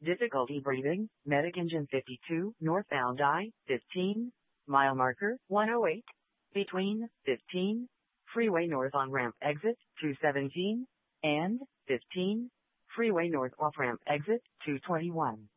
Difficulty breathing, medic engine 52, northbound I-15, mile marker 108, between 15, freeway north on ramp exit 217, and 15, freeway north off ramp exit 221.